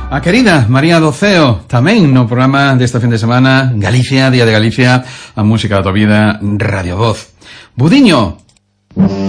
A querida María Doceo, tamén no programa desta fin de semana, Galicia, Día de Galicia, a música da tua vida, Radio Voz. Budiño!